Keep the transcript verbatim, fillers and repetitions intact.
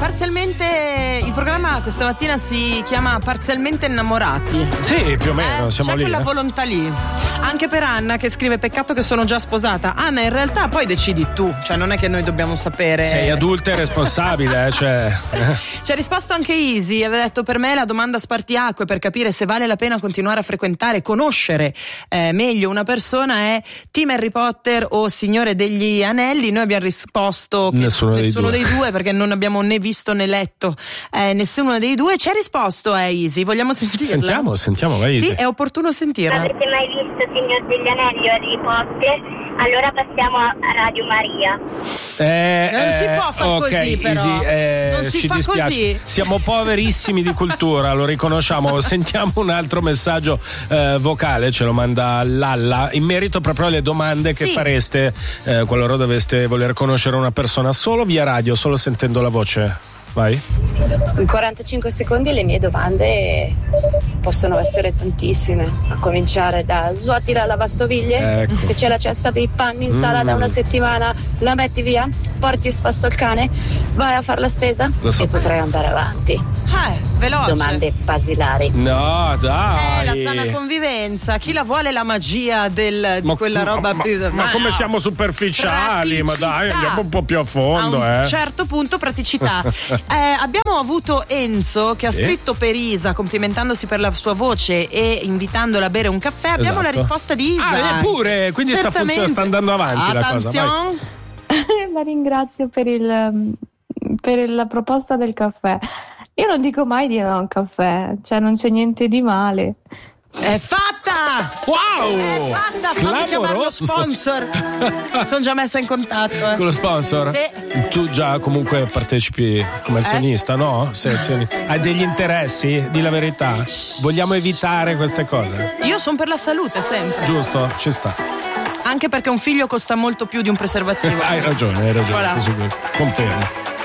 parzialmente il programma questa mattina si chiama Parzialmente Innamorati. Sì, più o meno, eh, siamo c'è lì. quella eh. volontà lì. Anche per Anna che scrive: peccato che sono già sposata. Anna, in realtà poi decidi tu, cioè non è che noi dobbiamo sapere. Sei adulta e responsabile, eh, cioè. Ci ha risposto anche Easy, aveva detto: per me la domanda spartiacque per capire se vale la pena continuare a frequentare, conoscere eh, meglio una persona è Team Harry Potter o Signore degli Anelli. Noi abbiamo risposto che nessuno, nessuno dei, dei, due. due perché non abbiamo né visto né letto eh, nessuno dei due. Ci ha risposto a Easy, vogliamo sentirla? Sentiamo, sentiamo, vai. Sì, è opportuno sentirla. Avete mai visto Signor degli Anelli o Harry Potter? Allora passiamo a Radio Maria. Eh, non si può far okay, così, però. Easy, eh, non si ci fa dispiace. così. Siamo poverissimi di cultura, lo riconosciamo. Sentiamo un altro messaggio eh, vocale, ce lo manda Lalla, in merito proprio alle domande che sì. fareste eh, qualora doveste voler conoscere una persona solo via radio, solo sentendo la voce. Vai. In quarantacinque secondi le mie domande possono essere tantissime, a cominciare da svuoti la lavastoviglie, ecco. Se c'è la cesta dei panni in sala mm. da una settimana la metti via, porti e spasso il cane, vai a fare la spesa Lo so. e potrei andare avanti. Eh, veloce. Domande basilari. No, dai. Eh, la sana convivenza. Chi la vuole la magia del, di ma, quella roba ma, più. Ma, ma come no. siamo superficiali? Praticità. Ma dai, andiamo un po' più a fondo, a un eh. certo punto praticità. eh, abbiamo avuto Enzo che ha sì. scritto per Isa complimentandosi per la sua voce e invitandola a bere un caffè. Abbiamo esatto. la risposta di Isa. Ah, pure, quindi sta, funzionando, sta andando avanti la cosa. Vai. La ringrazio per il per la proposta del caffè. Io non dico mai di no a un caffè, cioè non c'è niente di male. È fatta! Wow! È fatta! Fammi chiamare lo sponsor. Sono già messa in contatto. Eh. Con lo sponsor? Sì. Tu già comunque partecipi come azionista, eh? No? Sei azionista. Hai degli interessi? Di la verità. Vogliamo evitare queste cose. Io sono per la salute sempre. Giusto, ci sta. Anche perché un figlio costa molto più di un preservativo. Hai ragione, hai ragione. Voilà. Confermo.